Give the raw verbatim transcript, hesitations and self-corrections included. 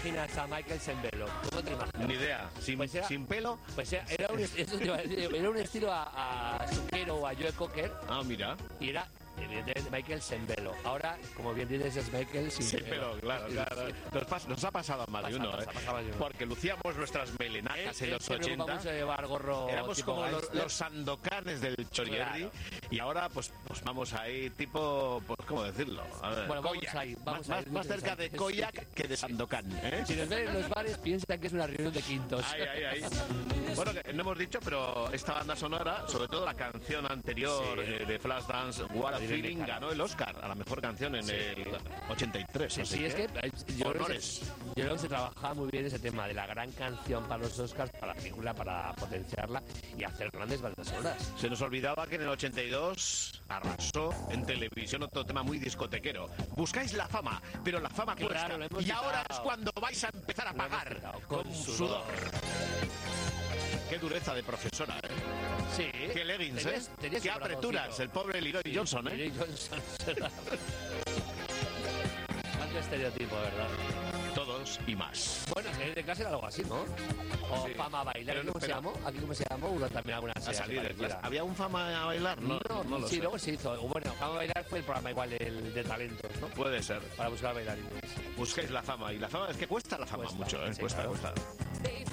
imaginas a Michael Sembello? ¿Cómo te imaginas? Ni idea. ¿Sin, Pues era- sin pelo? Pues era, era un, eso te iba a decir, era un estilo a, a Zucchero o a Joe Cocker Ah, mira. y era evidentemente Michael Sembello. Ahora, como bien dices, es Michael sin Sí, pelo. pero claro, claro. Nos, pas- nos ha pasado a más de Pasa, uno, pasa, ¿eh? pasa más de uno. Porque lucíamos nuestras melenajas en Él los se preocupa ochenta. mucho de llevar gorro Éramos tipo como los, gángster. los sandokanes del Chorierri. Claro. Y ahora, pues, pues vamos ahí, tipo, pues, ¿cómo decirlo? A ver, Bueno, vamos Koyak. ahí, vamos más, ahí, más, más cerca de sí. Koyak que de Sandokan, ¿eh? Si nos ven en los bares, piensan que es una reunión de quintos. Ay, ay, ay. Bueno, que no hemos dicho, pero esta banda sonora, sobre todo la canción anterior Sí. eh, de Flashdance, What a Sí, Feeling, claro. ganó el Oscar a la mejor canción en Sí. el ochenta y tres. Sí, así sí, es que eh, yo creo que, honores. se, yo creo que se trabajaba muy bien ese tema de la gran canción para los Oscars, para la película, para potenciarla y hacer grandes bandas sonoras. Se nos olvidaba que en el ochenta y dos arrasó en televisión otro tema muy discotequero. Buscáis la fama, pero la fama Claro, cuesta. lo hemos Y ahora quitado. es cuando vais a empezar a Lo hemos pagar quitado, con, con sudor. sudor. Qué dureza de profesora, ¿eh? Sí. Qué leggings, Tenías- ¿eh? tenías Qué un apreturas, corazoncito. el pobre Leroy Johnson, ¿eh? Leroy Johnson. Cuánto estereotipo, ¿verdad? Todos y más. Bueno, salir de clase era algo así, ¿no? O Sí. fama a bailar. Pero- ¿Cómo se pero- llamó? ¿Aquí cómo se llamó? Uno también alguna A serie salir de parecida. clase. ¿Había un fama a bailar? No, No, no, lo sí, sé. luego se hizo. Bueno, Fama a Bailar fue el programa igual el de talentos, ¿no? Puede ser. Para buscar bailarines. Busquéis la fama. Y la fama es que cuesta la fama Cuesta, mucho, ¿eh? sí, cuesta, claro. cuesta. Baby,